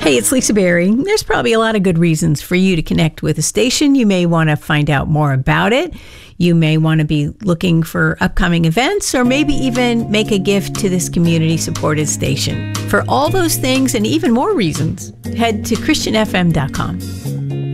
Hey, it's Lisa Berry. There's probably a lot of good reasons for you to connect with the station. You may want to find out more about it. You may want to be looking for upcoming events, or maybe even make a gift to this community-supported station. For all those things and even more reasons, head to ChristianFM.com.